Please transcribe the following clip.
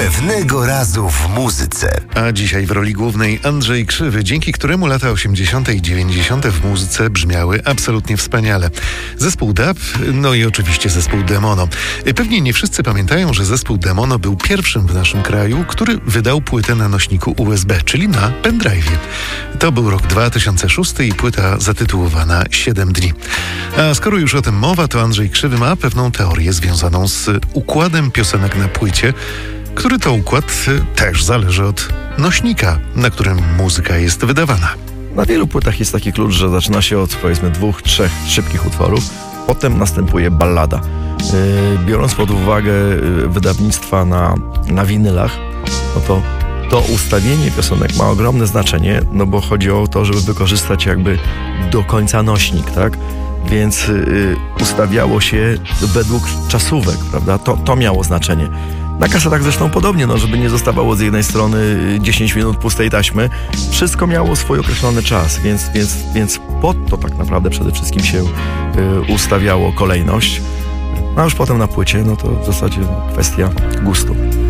Pewnego razu w muzyce. A dzisiaj w roli głównej Andrzej Krzywy, dzięki któremu lata 80. i 90. w muzyce brzmiały absolutnie wspaniale. Zespół DAB, no i oczywiście zespół Demono. Pewnie nie wszyscy pamiętają, że zespół Demono był pierwszym w naszym kraju, który wydał płytę na nośniku USB, czyli na pendrive'ie. To był rok 2006 i płyta zatytułowana 7 dni. A skoro już o tym mowa, to Andrzej Krzywy ma pewną teorię związaną z układem piosenek na płycie, który to układ też zależy od nośnika, na którym muzyka jest wydawana. Na wielu płytach jest taki klucz, że zaczyna się od powiedzmy 2, 3 szybkich utworów, potem następuje ballada. Biorąc pod uwagę wydawnictwa na winylach, no to ustawienie piosenek ma ogromne znaczenie, no bo chodzi o to, żeby wykorzystać jakby do końca nośnik, tak? Więc ustawiało się według czasówek, prawda? To miało znaczenie. Na kasetach zresztą podobnie, no żeby nie zostawało z jednej strony 10 minut pustej taśmy. Wszystko miało swój określony czas, więc pod to tak naprawdę przede wszystkim się ustawiało kolejność. A już potem na płycie, no to w zasadzie kwestia gustu.